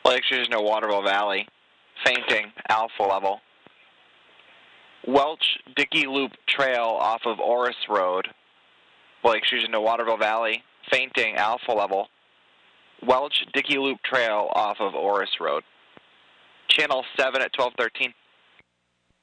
Lake Susan, Waterville Valley, fainting, alpha level. Welch Dickey Loop Trail off of Oris Road, Lake Susan, Waterville Valley, fainting, alpha level. Welch Dickey Loop Trail off of Oris Road. Channel 7 at 1213.